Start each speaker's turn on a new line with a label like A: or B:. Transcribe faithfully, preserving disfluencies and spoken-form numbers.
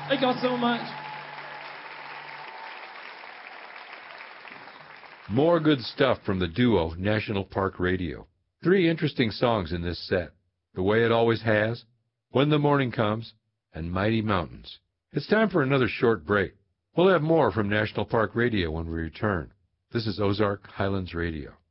A: Thank y'all so much.
B: More good stuff from the duo National Park Radio. Three interesting songs in this set: The Way It Always Has, When the Morning Comes, and Mighty Mountains. It's time for another short break. We'll have more from National Park Radio when we return. This is Ozark Highlands Radio.